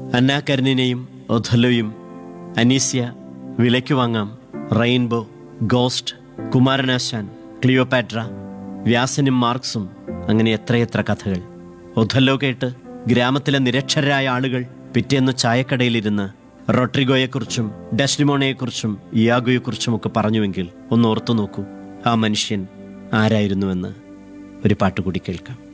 അന്നാ കരനിനെയും ഒഥല്ലോയും, അനീസ്യ, വിലയ്ക്ക് വാങ്ങാം, rainbow, ghost, Kumaranasan, Cleopatra, വ്യാസനും മാർക്സും, അങ്ങനെ എത്രയെത്ര കഥകൾ. ഒഥല്ലോ കേട്ട് ഗ്രാമത്തിലെ നിരക്ഷരരായ ആളുകൾ പിറ്റേന്ന് ചായക്കടയിലിരുന്ന് റോഡ്രിഗോയെക്കുറിച്ചും ഡെസ്ഡിമോണയെക്കുറിച്ചും ഇയാഗോയെക്കുറിച്ചുമൊക്കെ പറഞ്ഞുവെങ്കിൽ ഒന്ന് ഓർത്തു നോക്കൂ, ആ മനുഷ്യൻ ആരായിരുന്നുവെന്ന്. ഒരു പാട്ടുകൂടി കേൾക്കാം.